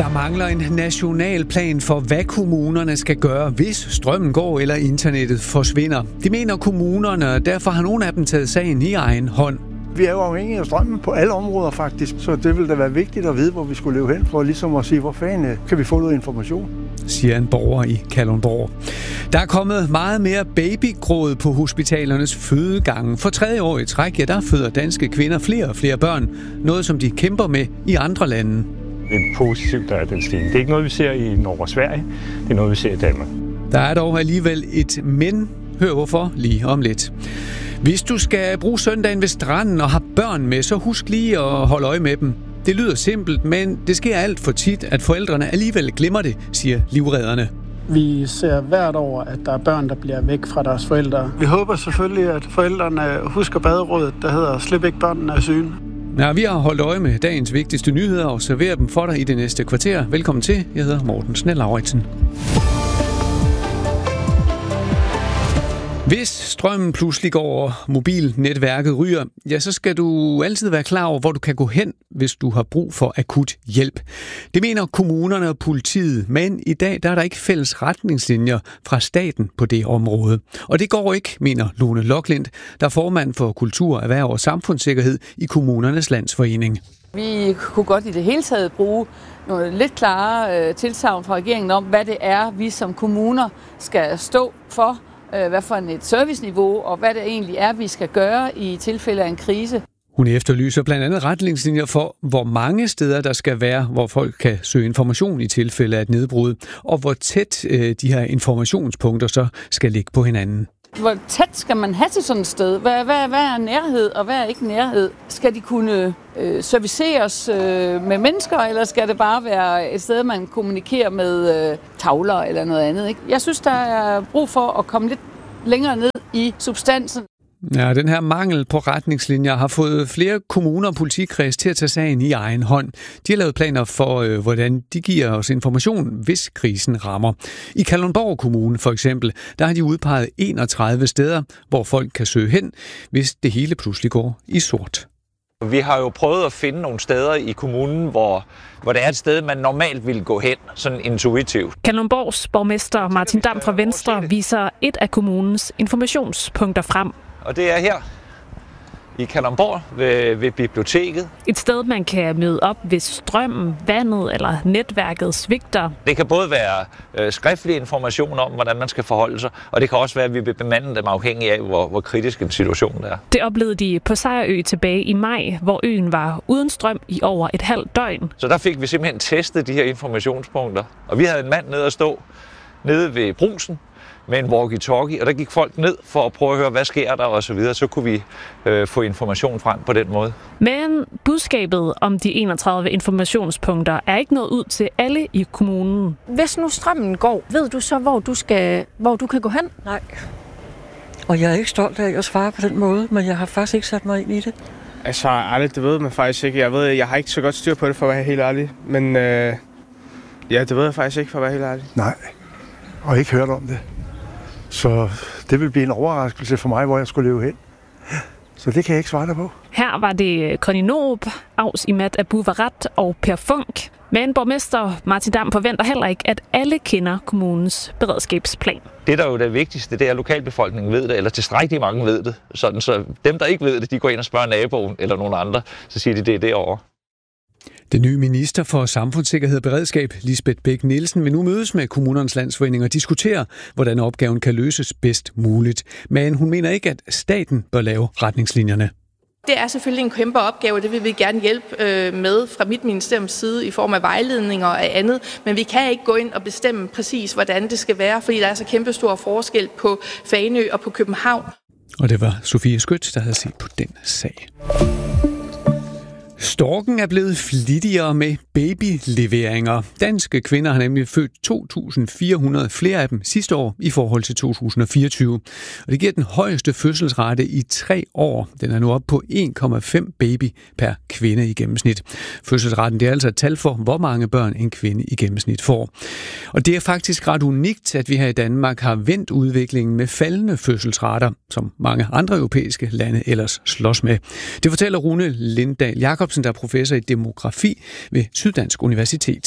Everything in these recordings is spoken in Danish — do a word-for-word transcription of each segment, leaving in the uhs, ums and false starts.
Der mangler en national plan for, hvad kommunerne skal gøre, hvis strømmen går eller internettet forsvinder. Det mener kommunerne, og derfor har nogle af dem taget sagen i egen hånd. Vi er jo afhængige af strømmen på alle områder faktisk, så det vil da være vigtigt at vide, hvor vi skulle leve hen, for ligesom at sige, hvor fanden kan vi få noget information, siger en borger i Kalundborg. Der er kommet meget mere babygråd på hospitalernes fødegange. For tredje år i træk, ja, der føder danske kvinder flere og flere børn, noget som de kæmper med i andre lande. Det er positivt, der er den stigning. Det er ikke noget, vi ser i Norge og Sverige. Det er noget, vi ser i Danmark. Der er dog alligevel et men. Hør hvorfor lige om lidt. Hvis du skal bruge søndagen ved stranden og har børn med, så husk lige at holde øje med dem. Det lyder simpelt, men det sker alt for tit, at forældrene alligevel glemmer det, siger livredderne. Vi ser hvert år, at der er børn, der bliver væk fra deres forældre. Vi håber selvfølgelig, at forældrene husker baderådet, der hedder "Slip ikke børnene af syne". Ja, vi har holdt øje med dagens vigtigste nyheder og serverer dem for dig i det næste kvarter. Velkommen til. Jeg hedder Morten Snell-Lauritsen. Hvis strømmen pludselig går, og mobilnetværket ryger, ja, så skal du altid være klar over, hvor du kan gå hen, hvis du har brug for akut hjælp. Det mener kommunerne og politiet, men i dag der er der ikke fælles retningslinjer fra staten på det område. Og det går ikke, mener Lone Loklindt, der er formand for Kultur, Erhverv og Samfundssikkerhed i Kommunernes Landsforening. Vi kunne godt i det hele taget bruge nogle lidt klare øh, tilsagn fra regeringen om, hvad det er, vi som kommuner skal stå for, øh, hvad for et serviceniveau og hvad det egentlig er, vi skal gøre i tilfælde af en krise. Hun efterlyser blandt andet retningslinjer for, hvor mange steder der skal være, hvor folk kan søge information i tilfælde af et nedbrud, og hvor tæt øh, de her informationspunkter så skal ligge på hinanden. Hvor tæt skal man have til sådan et sted? Hvad, hvad, hvad er nærhed, og hvad er ikke nærhed? Skal de kunne øh, serviceres øh, med mennesker, eller skal det bare være et sted, man kommunikerer med øh, tavler eller noget andet? Ikke? Jeg synes, der er brug for at komme lidt længere ned i substansen. Ja, den her mangel på retningslinjer har fået flere kommuner og politikreds til at tage sagen i egen hånd. De har lavet planer for, øh, hvordan de giver os information, hvis krisen rammer. I Kalundborg Kommune for eksempel, der har de udpeget enogtredive steder, hvor folk kan søge hen, hvis det hele pludselig går i sort. Vi har jo prøvet at finde nogle steder i kommunen, hvor, hvor det er et sted, man normalt ville gå hen, sådan intuitivt. Kalundborgs borgmester Martin Dam fra Venstre viser et af kommunens informationspunkter frem. Og det er her i Kalundborg ved, ved biblioteket. Et sted, man kan møde op, hvis strømmen, vandet eller netværket svigter. Det kan både være øh, skriftlig information om, hvordan man skal forholde sig, og det kan også være, at vi vil bemande dem afhængig af, hvor, hvor kritisk en situation det er. Det oplevede de på Sejerø tilbage i maj, hvor øen var uden strøm i over et halvt døgn. Så der fik vi simpelthen testet de her informationspunkter, og vi havde en mand nede at stå nede ved brusen med en walkie-talkie, og der gik folk ned for at prøve at høre, hvad sker der og så videre. Så kunne vi øh, få information frem på den måde. Men budskabet om de enogtredive informationspunkter er ikke nået ud til alle i kommunen. Hvis nu strømmen går, ved du så, hvor du, skal, hvor du kan gå hen? Nej. Og jeg er ikke stolt af at svare på den måde, men jeg har faktisk ikke sat mig ind i det. Altså ærligt, det ved man faktisk ikke. Jeg ved, jeg har ikke så godt styr på det, for at være helt ærlig. Men øh, ja, det ved jeg faktisk ikke, for at være helt ærlig. Nej, og ikke hørt om det. Så det vil blive en overraskelse for mig, hvor jeg skulle leve hen. Så det kan jeg ikke svare dig på. Her var det Conny Noob, Aus Imad Abu Varat og Per Funk. Men borgmester Martin Dam forventer heller ikke, at alle kender kommunens beredskabsplan. Det, der er jo det vigtigste, det er, at lokalbefolkningen ved det, eller tilstrækkeligt mange ved det. Sådan, så dem, der ikke ved det, de går ind og spørger naboen eller nogen andre, så siger de, det er derovre. Den nye minister for Samfundssikkerhed og Beredskab, Lisbeth Bech-Nielsen, vil nu mødes med Kommunernes Landsforening og diskutere, hvordan opgaven kan løses bedst muligt. Men hun mener ikke, at staten bør lave retningslinjerne. Det er selvfølgelig en kæmpe opgave, og det vil vi gerne hjælpe med fra mit ministeriums side i form af vejledninger og andet. Men vi kan ikke gå ind og bestemme præcis, hvordan det skal være, fordi der er så kæmpe stor forskel på Fanø og på København. Og det var Sofie Skødt, der havde set på den sag. Storken er blevet flittigere med babyleveringer. Danske kvinder har nemlig født to tusind fire hundrede flere af dem sidste år i forhold til to tusind fireogtyve. Og det giver den højeste fødselsrate i tre år. Den er nu oppe på en komma fem baby per kvinde i gennemsnit. Fødselsraten det er altså et tal for, hvor mange børn en kvinde i gennemsnit får. Og det er faktisk ret unikt, at vi her i Danmark har vendt udviklingen med faldende fødselsrater, som mange andre europæiske lande ellers slås med. Det fortæller Rune Lindahl Jacobsen, der er professor i demografi ved Syddansk Universitet.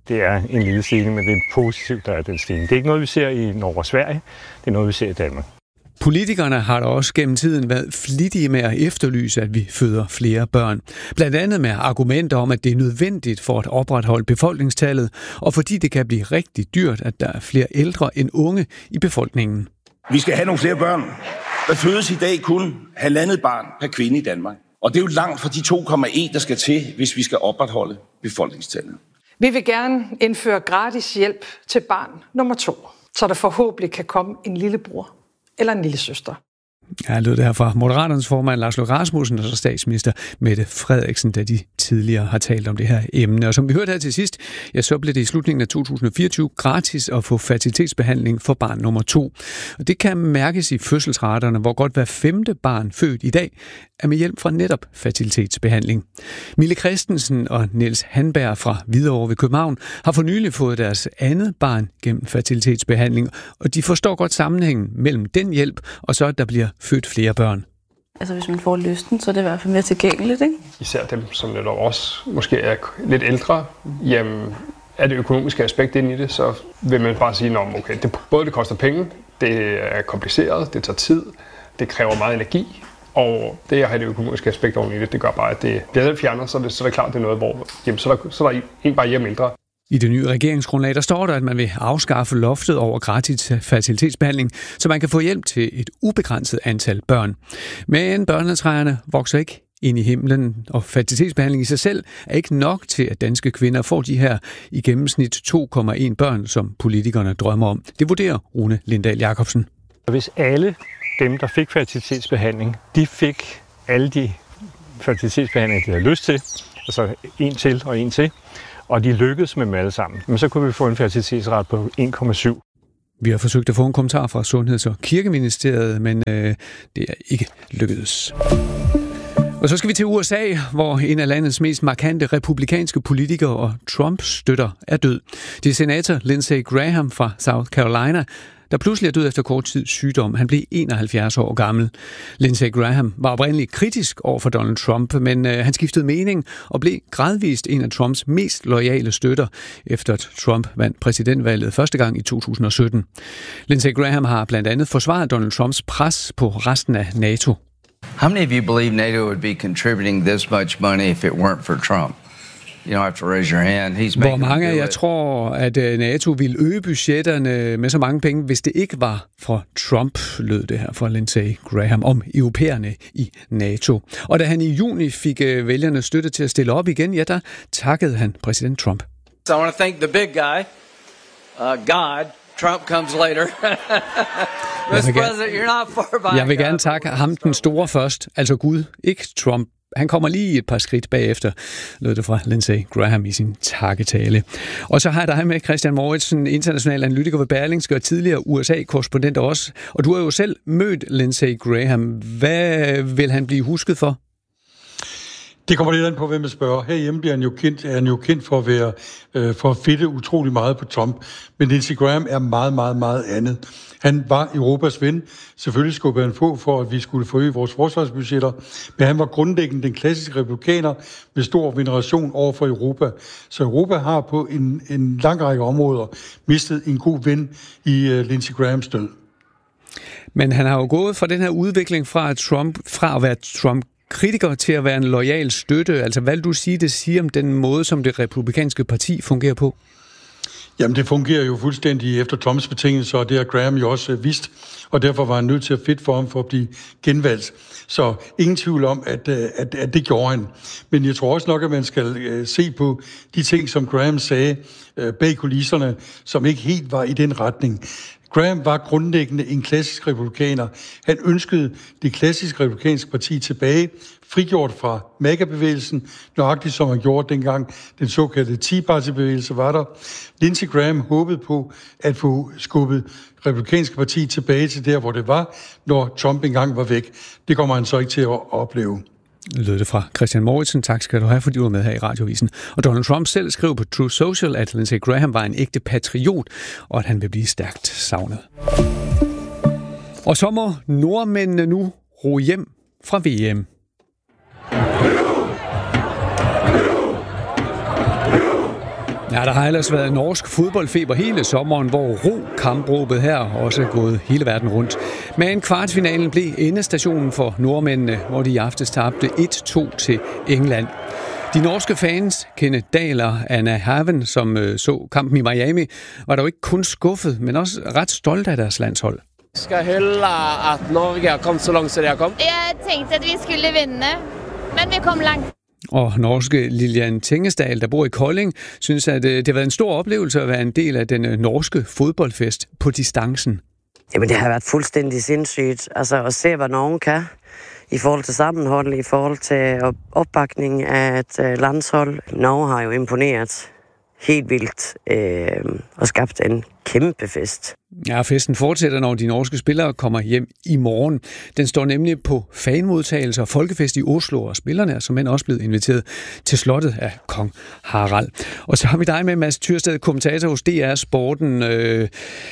Det er en lille stigning, men det er positivt, der er den stigning. Det er ikke noget, vi ser i Norge og Sverige. Det er noget, vi ser i Danmark. Politikerne har da også gennem tiden været flittige med at efterlyse, at vi føder flere børn. Blandt andet med argumenter om, at det er nødvendigt for at opretholde befolkningstallet, og fordi det kan blive rigtig dyrt, at der er flere ældre end unge i befolkningen. Vi skal have nogle flere børn. Der fødes i dag kun halvandet barn per kvinde i Danmark. Og det er jo langt fra de to komma en, der skal til, hvis vi skal opretholde befolkningstallet. Vi vil gerne indføre gratis hjælp til barn nummer to, så der forhåbentlig kan komme en lillebror eller en lille søster. Ja, lød det her fra Moderaternes formand Lars Løkke Rasmussen og så statsminister Mette Frederiksen, da de tidligere har talt om det her emne. Og som vi hørte her til sidst, ja, så blev det i slutningen af to tusind og fireogtyve gratis at få fertilitetsbehandling for barn nummer to. Og det kan mærkes i fødselsraterne, hvor godt hver femte barn født i dag er med hjælp fra netop fertilitetsbehandling. Mille Christensen og Niels Hanberg fra Hvidovre ved København har for nylig fået deres andet barn gennem fertilitetsbehandling, og de forstår godt sammenhængen mellem den hjælp og så, at der bliver født flere børn. Altså hvis man får lysten, så er det i hvert fald mere tilgængeligt, ikke? Især dem, som netop også måske er lidt ældre, jamen er det økonomiske aspekt inde i det, så vil man bare sige, at okay, det, både det koster penge, det er kompliceret, det tager tid, det kræver meget energi, og det at have det økonomiske aspekt oven i det, det gør bare, at det bliver lidt fjernet, så er det, så er det klart, det er noget, hvor jamen, så, er der, så er der en bare hjem ældre. I det nye regeringsgrundlag, der står der, at man vil afskaffe loftet over gratis fertilitetsbehandling, så man kan få hjælp til et ubegrænset antal børn. Men børnetræerne vokser ikke ind i himlen, og fertilitetsbehandling i sig selv er ikke nok til, at danske kvinder får de her i gennemsnit to komma en børn, som politikerne drømmer om. Det vurderer Rune Lindahl Jacobsen. Hvis alle dem, der fik fertilitetsbehandling, de fik alle de fertilitetsbehandlinger, de havde lyst til, altså en til og en til, og de lykkedes med dem alle sammen, men så kunne vi få en fertilitetsrate på en komma syv. Vi har forsøgt at få en kommentar fra Sundheds- og Kirkeministeriet, men øh, det er ikke lykkedes. Og så skal vi til U S A, hvor en af landets mest markante republikanske politikere og Trump-støtter er død. Det er senator Lindsey Graham fra South Carolina, der pludselig er død efter kort tids sygdom. Han blev enoghalvfjerds år gammel. Lindsey Graham var oprindeligt kritisk over for Donald Trump, men øh, han skiftede mening og blev gradvist en af Trumps mest loyale støtter, efter at Trump vandt præsidentvalget første gang i to tusind og sytten. Lindsey Graham har blandt andet forsvaret Donald Trumps pres på resten af NATO. How many of you believe NATO would be contributing this much money if it weren't for Trump? You don't have to raise your hand. He's Hvor mange af jer tror, at NATO ville øge budgetterne med så mange penge, hvis det ikke var for Trump, lød det her fra Lindsey Graham om europæerne i NATO. Og da han i juni fik vælgerne støtte til at stille op igen, ja, der takkede han præsident Trump. So I want to thank the big guy, uh, God. Trump comes later. mister President, you're not far behind. Jeg vil gerne takke ham den store først, altså Gud, ikke Trump. Han kommer lige et par skridt bagefter, lød det fra Lindsey Graham i sin takketale. Og så har jeg dig med, Christian Mouritsen, international analytiker ved Berlingske og tidligere U S A-korrespondent også. Og du har jo selv mødt Lindsey Graham. Hvad vil han blive husket for? Det kommer lidt an på, hvem man spørger. Herhjemme bliver han jo kendt, er han jo kendt for at være øh, for at fedte utrolig meget på Trump. Men Lindsey Graham er meget, meget, meget andet. Han var Europas ven. Selvfølgelig skulle han få for, at vi skulle forøge vores forsvarsbudgetter. Men han var grundlæggende den klassiske republikaner med stor veneration over for Europa. Så Europa har på en, en lang række områder mistet en god ven i uh, Lindsey Grahams død. Men han har jo gået fra den her udvikling fra, Trump, fra at være Trump kritiker til at være en loyal støtte. Altså, hvad vil du sige, det siger om den måde, som det republikanske parti fungerer på? Jamen, det fungerer jo fuldstændig efter Trumps betingelser, og det har Graham jo også vidst, og derfor var han nødt til at fedt for ham for at blive genvalgt. Så ingen tvivl om, at, at, at det gjorde han. Men jeg tror også nok, at man skal se på de ting, som Graham sagde bag kulisserne, som ikke helt var i den retning. Graham var grundlæggende en klassisk republikaner. Han ønskede det klassiske republikanske parti tilbage, frigjort fra MAGA-bevægelsen, nøjagtigt som han gjorde dengang den såkaldte Tea Party-bevægelse var der. Lindsey Graham håbede på at få skubbet republikanske parti tilbage til der, hvor det var, når Trump engang var væk. Det kommer han så ikke til at opleve. Lød det fra Christian Mouritsen. Tak skal du have, fordi du var med her i Radiovisen. Og Donald Trump selv skrev på Truth Social, at Lindsey Graham var en ægte patriot, og at han vil blive stærkt savnet. Og så må nordmændene nu ro hjem fra V M. Ja, der har ellers været norsk fodboldfeber hele sommeren, hvor ro-kampråbet her også er gået hele verden rundt. Men kvartfinalen blev endestationen for nordmændene, hvor de i aftes tabte et to til England. De norske fans, Kenneth Dahl og Anna Haven, som øh, så kampen i Miami, var dog ikke kun skuffet, men også ret stolte af deres landshold. Skal hylde, at Norge har kommet så langt, som de har kommet. Jeg tænkte, at vi skulle vinde, men vi kom langt. Og norske Lilian Tingesdal, der bor i Kolding, synes, at det har været en stor oplevelse at være en del af den norske fodboldfest på distancen. Jamen, det har været fuldstændig sindssygt. Altså at se, hvad Norge kan i forhold til sammenhold, i forhold til opbakning af et landshold. Norge har jo imponeret helt vildt øh, og skabt en kæmpe fest. Ja, festen fortsætter, når de norske spillere kommer hjem i morgen. Den står nemlig på fanmodtagelse og folkefest i Oslo, og spillerne er som end også blevet inviteret til slottet af kong Harald. Og så har vi dig med, Mads Tyrsted, kommentator hos D R Sporten. Øh,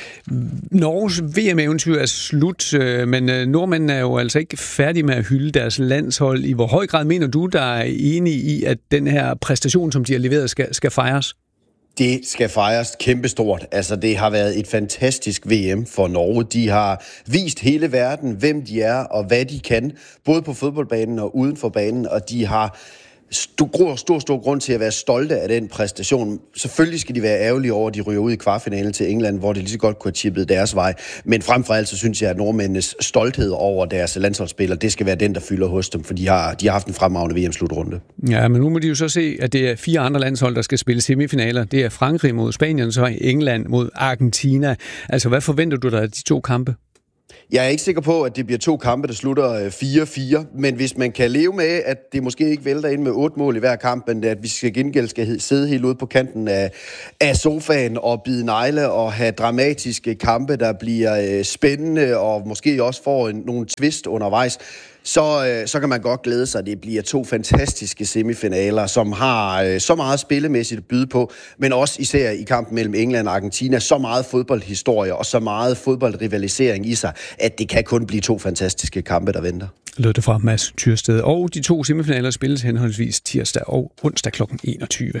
Norges V M-eventyr er slut, øh, men øh, nordmændene er jo altså ikke færdige med at hylde deres landshold. I hvor høj grad mener du, der er enig i, at den her præstation, som de har leveret, skal, skal fejres? Det skal fejres kæmpestort. Altså, det har været et fantastisk V M for Norge. De har vist hele verden, hvem de er og hvad de kan, både på fodboldbanen og uden for banen, og de har stor, stor, stor grund til at være stolte af den præstation. Selvfølgelig skal de være ærgerlige over, at de ryger ud i kvartfinalen til England, hvor de lige så godt kunne have chippet deres vej. Men frem for alt, så synes jeg, at nordmændenes stolthed over deres landsholdsspillere, det skal være den, der fylder hos dem, for de har, de har haft en fremragende V M-slutrunde. Ja, men nu må de jo så se, at det er fire andre landshold, der skal spille semifinaler. Det er Frankrig mod Spanien, så England mod Argentina. Altså, hvad forventer du dig af de to kampe? Jeg er ikke sikker på, at det bliver to kampe, der slutter fire fire, men hvis man kan leve med, at det måske ikke vælter ind med otte mål i hver kamp, men at vi skal gengæld skal sidde helt ude på kanten af, af sofaen og bide negle og have dramatiske kampe, der bliver spændende og måske også får en, nogle twist undervejs, så, så kan man godt glæde sig, at det bliver to fantastiske semifinaler, som har så meget spillemæssigt at byde på, men også især i kampen mellem England og Argentina, så meget fodboldhistorie og så meget fodboldrivalisering i sig, at det kan kun blive to fantastiske kampe, der venter. Lød det fra Mads Tyrsted. Og de to semifinaler spilles henholdsvis tirsdag og onsdag klokken enogtyve.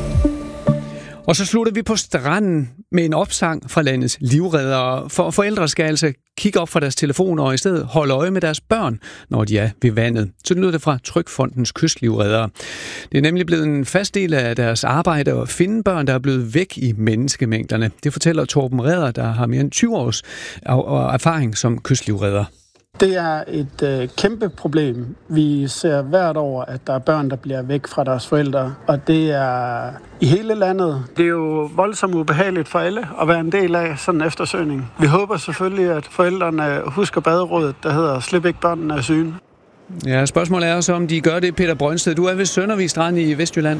Og så slutter vi på stranden med en opsang fra landets livreddere. For forældre skal altså kigge op fra deres telefoner og i stedet holde øje med deres børn, når de er ved vandet. Så lyder det fra Trygfondens kystlivreddere. Det er nemlig blevet en fast del af deres arbejde at finde børn, der er blevet væk i menneskemængderne. Det fortæller Torben Redder, der har mere end tyve års erfaring som kystlivredder. Det er et øh, kæmpe problem. Vi ser hvert år, at der er børn, der bliver væk fra deres forældre, og det er i hele landet. Det er jo voldsomt ubehageligt for alle at være en del af sådan en eftersøgning. Vi håber selvfølgelig, at forældrene husker baderådet, der hedder Slip ikke børnene af syne. Ja, spørgsmålet er så, om de gør det, Peter Brøndsted. Du er ved Søndervig Strand i Vestjylland.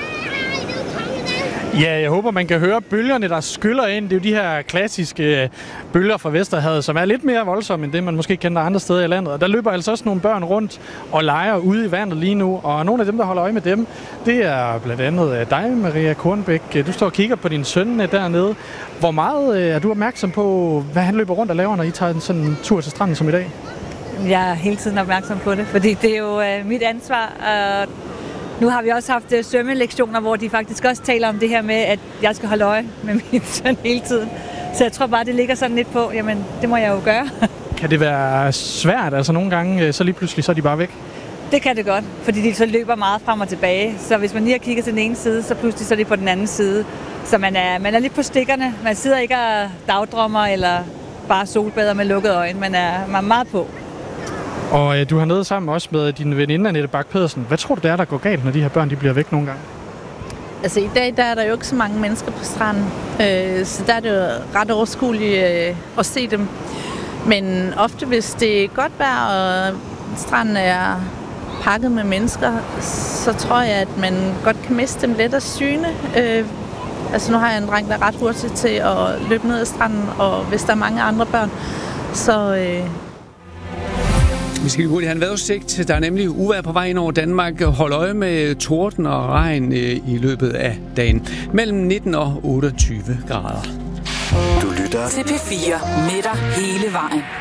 Ja, jeg håber, man kan høre bølgerne, der skyller ind. Det er jo de her klassiske bølger fra Vesterhavet, som er lidt mere voldsomme end det, man måske kender andre steder i landet. Og der løber altså også nogle børn rundt og leger ude i vandet lige nu. Og nogle af dem, der holder øje med dem, det er blandt andet dig, Maria Kornbæk. Du står og kigger på din søn dernede. Hvor meget er du opmærksom på, hvad han løber rundt og laver, når I tager sådan en tur til stranden som i dag? Jeg er hele tiden opmærksom på det, fordi det er jo øh, mit ansvar. Og nu har vi også haft øh, svømmelektioner, hvor de faktisk også taler om det her med, at jeg skal holde øje med min søn hele tiden. Så jeg tror bare, det ligger sådan lidt på, jamen det må jeg jo gøre. Kan det være svært? Altså nogle gange, så lige pludselig, så er de bare væk? Det kan det godt, fordi de så løber meget frem og tilbage. Så hvis man lige har kigget til den ene side, så pludselig så er de på den anden side. Så man er, man er lidt på stikkerne. Man sidder ikke og dagdrømmer eller bare solbader med lukkede øjne. Man er, man er meget på. Og øh, du har nede sammen også med din veninde, Annette Bak Pedersen. Hvad tror du, det er, der går galt, når de her børn de bliver væk nogle gange? Altså i dag, der er der jo ikke så mange mennesker på stranden, øh, så der er det jo ret overskueligt øh, at se dem. Men ofte, hvis det er godt vejr, og stranden er pakket med mennesker, så tror jeg, at man godt kan miste dem let af syne. Øh, altså nu har jeg en dreng, der er ret hurtig til at løbe ned ad stranden, og hvis der er mange andre børn, så... Øh, Vi skal hurtigt have en vejrudsigt. Der er nemlig uvejr på vej ind over Danmark. Hold øje med torden og regn i løbet af dagen. Mellem nitten og otteogtyve grader. Du lytter til P fire med dig hele vejen.